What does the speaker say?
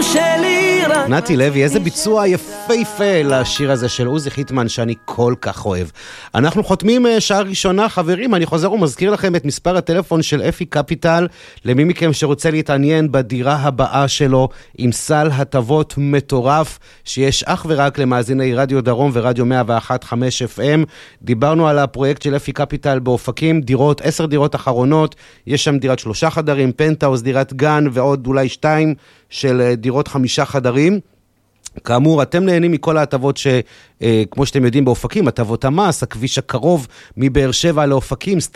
שלי רק נתי לוי, איזה ביצוע יפהפה לשיר הזה של עוזי חיטמן שאני כל כך אוהב. אנחנו חותמים שעה ראשונה, חברים. אני חוזר ומזכיר לכם את מספר הטלפון של אפי קפיטל, למי מכם שרוצה להתעניין בדירה הבאה שלו, עם סל הטבות מטורף שיש אך ורק למאזיני רדיו דרום ורדיו 101.5 FM. דיברנו על הפרויקט של אפי קפיטל באופקים, דירות, 10 דירות אחרונות, יש שם דירת 3 חדרים, פנטהאוס, דירת גן ועוד אולי 2 של דירות 5 חדרים. כאמור, אתם נהנים מכל ההטבות שכמו שאתם יודעים באופקים, הטבות המס, הכביש הקרוב מבאר שבע לאופקים,